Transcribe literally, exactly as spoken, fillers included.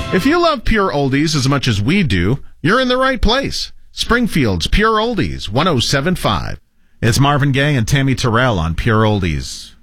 If you love pure oldies as much as we do, you're in the right place. Springfield's Pure Oldies, one oh seven point five. It's Marvin Gaye and Tammy Terrell on Pure Oldies.